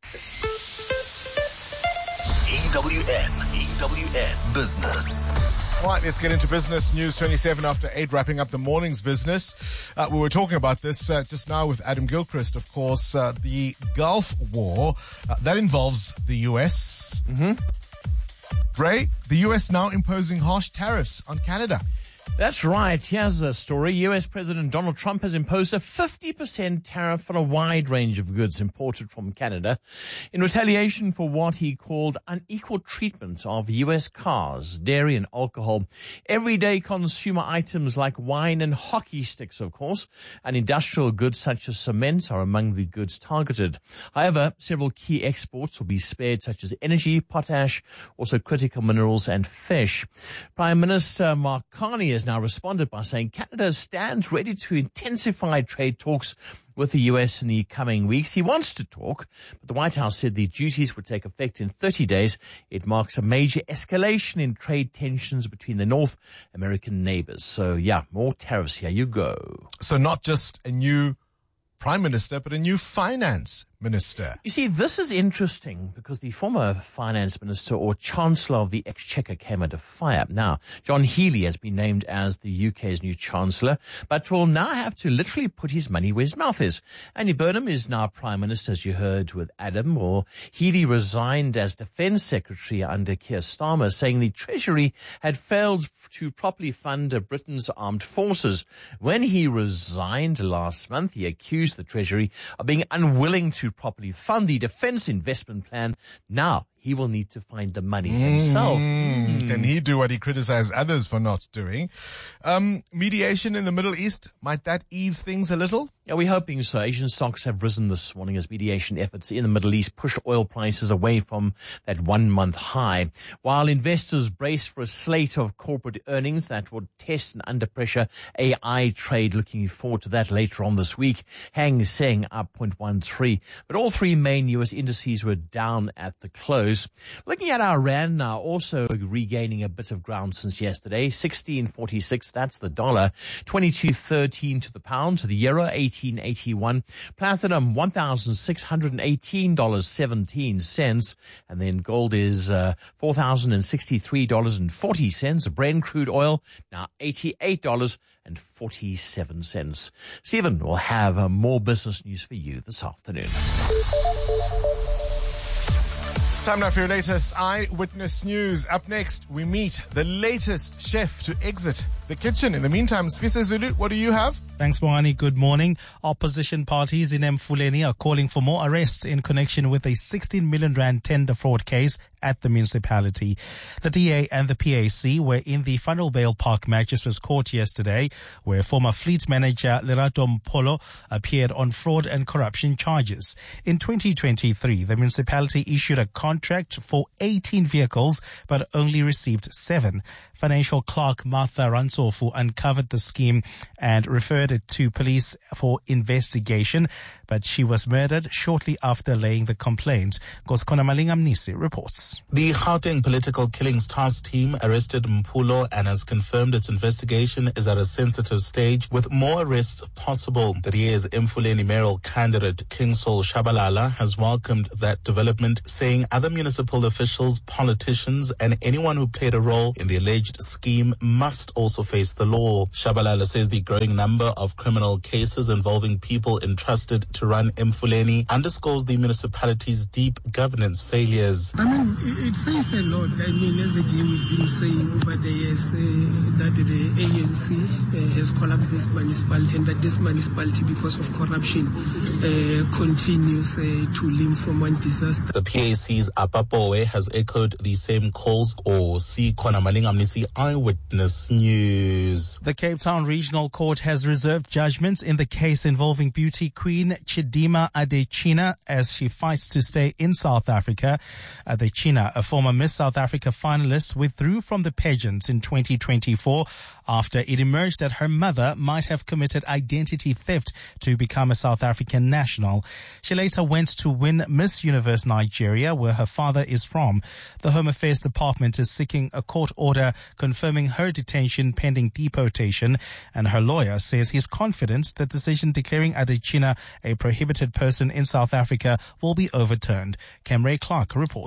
E W N, E W N Business. All right, let's get into business news. twenty-seven after eight, wrapping up the morning's business. Uh, we were talking about this uh, just now with Adam Gilchrist, of course, uh, the Gulf War. Uh, that involves the U S. Mm-hmm. Ray, the U S now imposing harsh tariffs on Canada. That's right. Here's a story. U S President Donald Trump has imposed a fifty percent tariff on a wide range of goods imported from Canada in retaliation for what he called unequal treatment of U S cars, dairy and alcohol, everyday consumer items like wine and hockey sticks, of course, and industrial goods such as cement are among the goods targeted. However, several key exports will be spared, such as energy, potash, also critical minerals and fish. Prime Minister Mark Carney has now responded by saying Canada stands ready to intensify trade talks with the U S in the coming weeks. He wants to talk, but the White House said the duties would take effect in thirty days. It marks a major escalation in trade tensions between the North American neighbors. So, yeah, more tariffs. Here you go. So not just a new Prime Minister, but a new Finance Minister. You see, this is interesting because the former Finance Minister or Chancellor of the Exchequer came under fire. Now, John Healey has been named as the U K's new Chancellor, but will now have to literally put his money where his mouth is. Andy Burnham is now Prime Minister, as you heard with Adam, or Healey resigned as Defence Secretary under Keir Starmer, saying the Treasury had failed to properly fund Britain's armed forces. When he resigned last month, he accused the Treasury of being unwilling to properly fund the defence investment plan. Now he will need to find the money himself. Mm. Mm. Can he do what he criticized others for not doing? Um, mediation in the Middle East, might that ease things a little? Yeah, we're hoping so. Asian stocks have risen this morning as mediation efforts in the Middle East push oil prices away from that one-month high. While investors brace for a slate of corporate earnings that would test an under-pressure A I trade, looking forward to that later on this week. Hang Seng up zero point one three. But all three main U S indices were down at the close. Looking at our rand now, also regaining a bit of ground since yesterday. sixteen forty-six, that's the dollar. twenty-two thirteen to the pound. To the euro, eighteen eighty-one. Platinum, one thousand six hundred eighteen dollars and seventeen cents. And then gold is uh, four thousand sixty-three dollars and forty cents. Brent crude oil, now eighty-eight dollars and forty-seven cents. Stephen will have uh, more business news for you this afternoon. Time now for your latest Eyewitness News. Up next, we meet the latest chef to exit the kitchen. In the meantime, Sfisa Zulu, what do you have? Thanks, Moani. Good morning. Opposition parties in Emfuleni are calling for more arrests in connection with a sixteen million rand tender fraud case at the municipality. The D A and the P A C were in the Funnel Vale Park Magistrates Court yesterday, where former fleet manager Lerato Mpolo appeared on fraud and corruption charges. In twenty twenty-three, the municipality issued a contract for eighteen vehicles, but only received seven. Financial clerk Martha Ransofu uncovered the scheme and referred it to police for investigation, but she was murdered shortly after laying the complaint. Goskona Malingam Nisi reports. The Gauteng Political Killings Task Team arrested Mpulo and has confirmed its investigation is at a sensitive stage with more arrests possible. The D A's Emfuleni mayoral candidate Kingsol Shabalala has welcomed that development, saying other municipal officials, politicians and anyone who played a role in the alleged scheme must also face the law. Shabalala says the growing number of criminal cases involving people entrusted to run Emfuleni underscores the municipality's deep governance failures. I mean, it says a lot. I mean, as the D A we've been saying over the years, uh, that the A N C uh, has collapsed this municipality and that this municipality, because of corruption, uh, continues uh, to limp from one disaster. The P A C's Apapoe has echoed the same calls. Or see Kona Malingamnisi, Eyewitness News. The Cape Town Regional Court has reserved judgment in the case involving beauty queen Chidima Adechina as she fights to stay in South Africa. Adechina, a former Miss South Africa finalist, withdrew from the pageant in twenty twenty-four after it emerged that her mother might have committed identity theft to become a South African national. She later went to win Miss Universe Nigeria, where her father is from. The Home Affairs Department is seeking a court order confirming her detention pending deportation, and her lawyer says he's confident the decision declaring Adechina a prohibited person in South Africa will be overturned. Kemray Clark reports. Chidima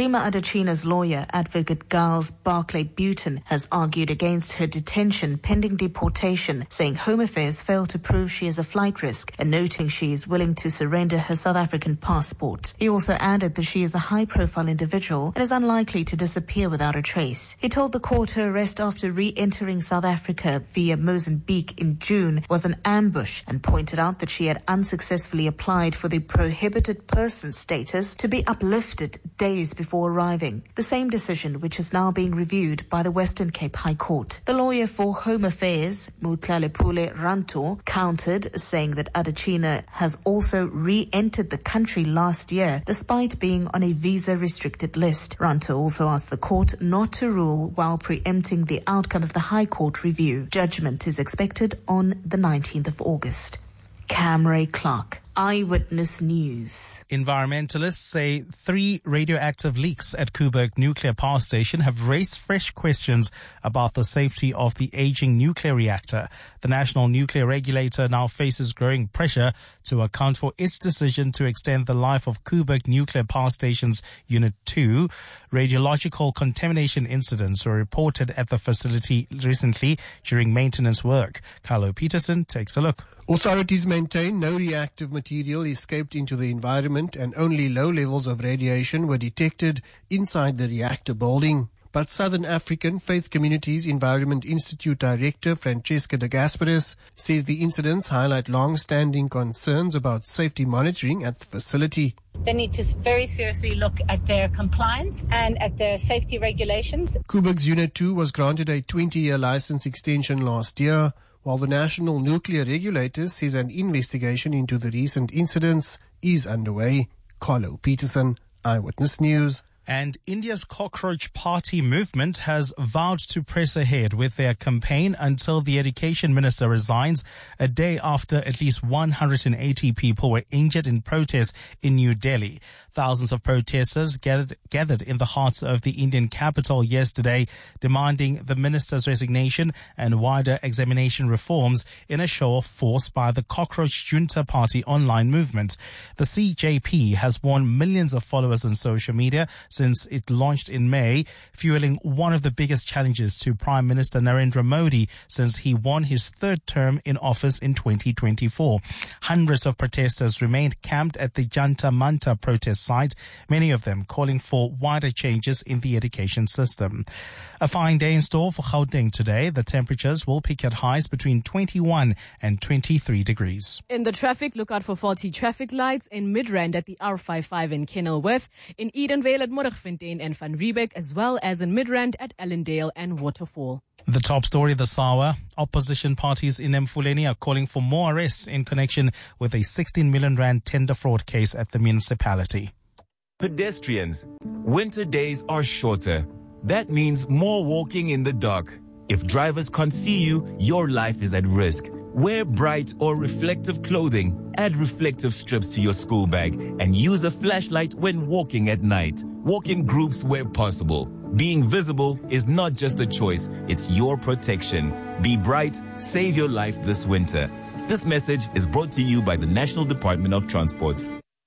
Halima Adachina's lawyer, Advocate Giles Barclay Buton, has argued against her detention pending deportation, saying Home Affairs failed to prove she is a flight risk and noting she is willing to surrender her South African passport. He also added that she is a high-profile individual and is unlikely to disappear without a trace. He told the court her arrest after re-entering South Africa via Mozambique in June was an ambush and pointed out that she had unsuccessfully applied for the prohibited person status to be uplifted days before arriving, the same decision which is now being reviewed by the Western Cape High Court. The lawyer for Home Affairs, Mutlalepule Ranto, countered, saying that Adachina has also re-entered the country last year despite being on a visa-restricted list. Ranto also asked the court not to rule while preempting the outcome of the High Court review. Judgment is expected on the nineteenth of August. Cam Ray Clark, Eyewitness News. Environmentalists say three radioactive leaks at Koeberg Nuclear Power Station have raised fresh questions about the safety of the aging nuclear reactor. The National Nuclear Regulator now faces growing pressure to account for its decision to extend the life of Koeberg Nuclear Power Station's Unit two. Radiological contamination incidents were reported at the facility recently during maintenance work. Carlo Peterson takes a look. Authorities maintain no reactive material escaped into the environment and only low levels of radiation were detected inside the reactor building. But Southern African Faith Communities Environment Institute Director Francesca de Gasperis says the incidents highlight long-standing concerns about safety monitoring at the facility. They need to very seriously look at their compliance and at their safety regulations. Koeberg's Unit two was granted a twenty-year license extension last year, while the National Nuclear Regulator says an investigation into the recent incidents is underway. Carlo Peterson, Eyewitness News. And India's Cockroach Party movement has vowed to press ahead with their campaign until the education minister resigns, a day after at least one hundred eighty people were injured in protests in New Delhi. Thousands of protesters gathered, gathered in the heart of the Indian capital yesterday, demanding the minister's resignation and wider examination reforms in a show of force by the Cockroach Junta Party online movement. The C J P has won millions of followers on social media since it launched in May, fueling one of the biggest challenges to Prime Minister Narendra Modi since he won his third term in office in twenty twenty-four. Hundreds of protesters remained camped at the Janta Manta protest site, many of them calling for wider changes in the education system. A fine day in store for Gauteng today. The temperatures will peak at highs between twenty-one and twenty-three degrees. In the traffic, look out for faulty traffic lights in Midrand at the R fifty-five in Kenilworth, in Edenvale at Moerfontein and Van Riebeek, as well as in Midrand at Allendale and Waterfall. The top story this hour, opposition parties in Emfuleni are calling for more arrests in connection with a sixteen million rand tender fraud case at the municipality. Pedestrians, winter days are shorter. That means more walking in the dark. If drivers can't see you, your life is at risk. Wear bright or reflective clothing, add reflective strips to your school bag, and use a flashlight when walking at night. Walk in groups where possible. Being visible is not just a choice, it's your protection. Be bright, save your life this winter. This message is brought to you by the National Department of Transport.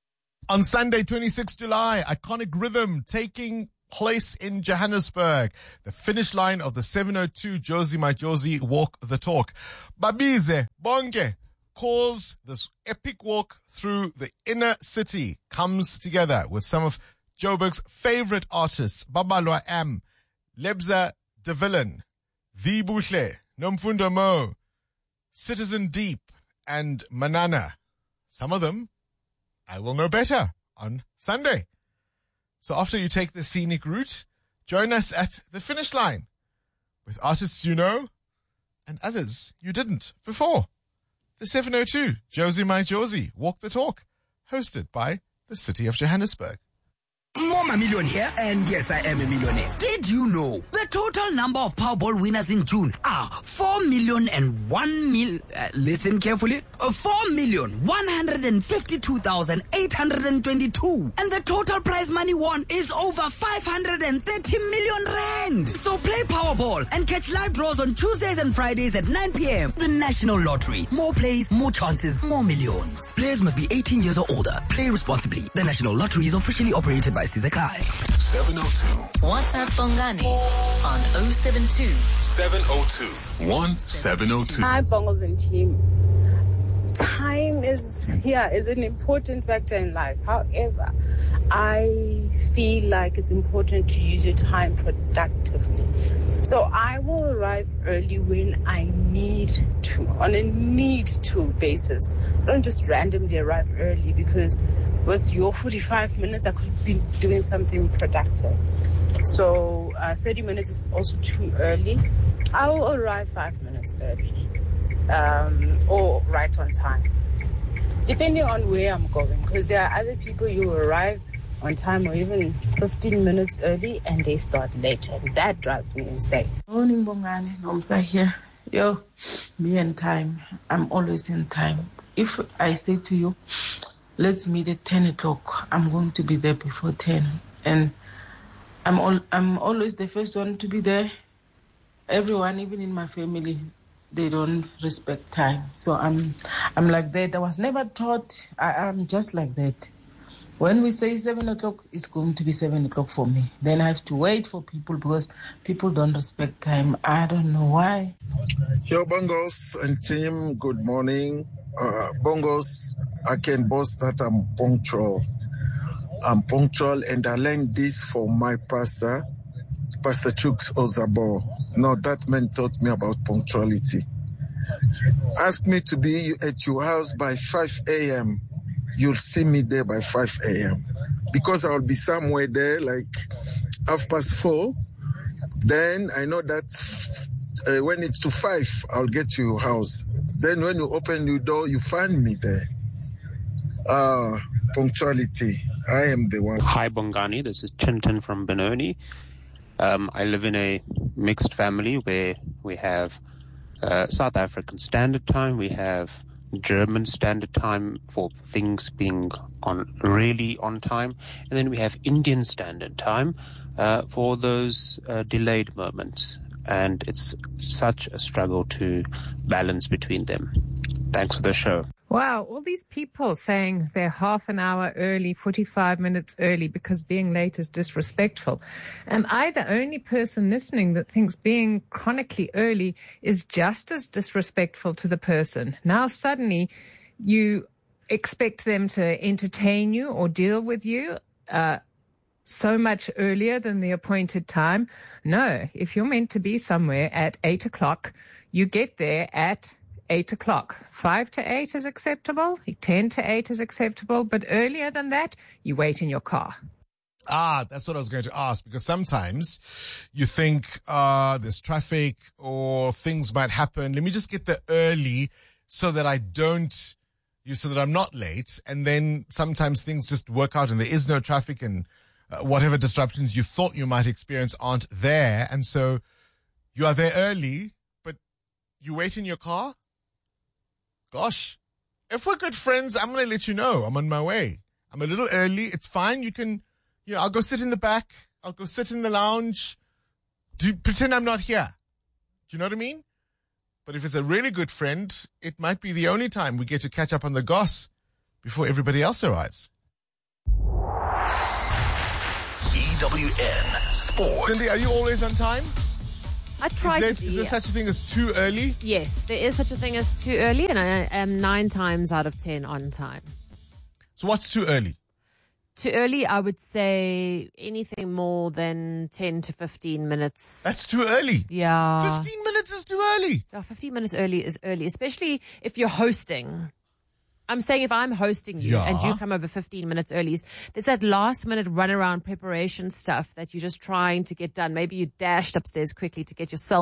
On Sunday, twenty-sixth of July, iconic rhythm taking place in Johannesburg. The finish line of the seven oh two Jozi My Jozi Walk the Talk. Babize Bonke calls this epic walk through the inner city comes together with some of Joburg's favorite artists, Babalwa M, Lebza De Villian, The Bushle, Nomfundo Mo, Citizen Deep, and Manana. Some of them I will know better on Sunday. So after you take the scenic route, join us at the finish line with artists you know and others you didn't before. The seven oh two Jozi My Jozi Walk the Talk, hosted by the City of Johannesburg. Mama Million here, and yes, I am a millionaire. Did you know the total number of Powerball winners in June are four million and one mil? Uh, listen carefully. Uh, four million one hundred and fifty-two thousand eight hundred and twenty-two, and the total prize money won is over five hundred and thirty million rand. So play Powerball and catch live draws on Tuesdays and Fridays at nine p.m. The National Lottery. More plays, more chances, more millions. Players must be eighteen years or older. Play responsibly. The National Lottery is officially operated by C Z ekhaya. seven oh two. WhatsApp Bongani on oh seven two. seven oh two. one seven oh two. Hi, Bongos and team. Time is, yeah, is an important factor in life. However, I feel like it's important to use your time productively. So I will arrive early when I need to, on a need to basis. I don't just randomly arrive early because with your forty-five minutes, I could be doing something productive. So uh, thirty minutes is also too early. I will arrive five minutes early. Um, or right on time, depending on where I'm going, because there are other people who arrive on time or even fifteen minutes early and they start later, and that drives me insane. Morning, Bongani. Nomsa here. Yo, me and time. I'm always in time. If I say to you, let's meet at ten o'clock, I'm going to be there before ten, and I'm all, I'm always the first one to be there. Everyone, even in my family, they don't respect time. So I'm I'm like that. I was never taught. I, I'm just like that. When we say seven o'clock, it's going to be seven o'clock for me. Then I have to wait for people because people don't respect time. I don't know why. Yo, Bongos and team, good morning. Uh, Bongos, I can boast that I'm punctual. I'm punctual, and I learned this from my pastor, Pastor Chooks Ozabo. Now that man taught me about punctuality. Ask me to be at your house by five a.m. You'll see me there by five a.m. because I'll be somewhere there like half past four. Then I know that uh, when it's to five, I'll get to your house. Then when you open your door, you find me there. Ah, uh, punctuality. I am the one. Hi, Bongani. This is Chinton from Benoni. Um, I live in a mixed family where we have uh, South African Standard Time, we have German Standard Time for things being on really on time, and then we have Indian Standard Time uh, for those uh, delayed moments. And it's such a struggle to balance between them. Thanks for the show. Wow, all these people saying they're half an hour early, forty-five minutes early because being late is disrespectful. Am I the only person listening that thinks being chronically early is just as disrespectful to the person? Now suddenly you expect them to entertain you or deal with you uh, so much earlier than the appointed time. No, if you're meant to be somewhere at eight o'clock, you get there at eight o'clock. Five to eight is acceptable. Ten to eight is acceptable. But earlier than that, you wait in your car. Ah, that's what I was going to ask, because sometimes you think, uh, there's traffic or things might happen. Let me just get there early so that I don't, you, so that I'm not late. And then sometimes things just work out and there is no traffic and uh, whatever disruptions you thought you might experience aren't there. And so you are there early, but you wait in your car. Gosh, if we're good friends, I'm going to let you know I'm on my way. I'm a little early. It's fine. You can, you know, I'll go sit in the back. I'll go sit in the lounge. Do pretend I'm not here. Do you know what I mean? But if it's a really good friend, it might be the only time we get to catch up on the goss before everybody else arrives. E W N Sport. Cindy, are you always on time? I try is there, to be. Is there such a thing as too early? Yes, there is such a thing as too early, and I am nine times out of ten on time. So what's too early? Too early, I would say anything more than ten to fifteen minutes. That's too early? Yeah. fifteen minutes is too early? Yeah, fifteen minutes early is early, especially if you're hosting. I'm saying if I'm hosting you yeah. and you come over fifteen minutes early, there's that last minute runaround preparation stuff that you're just trying to get done. Maybe you dashed upstairs quickly to get yourself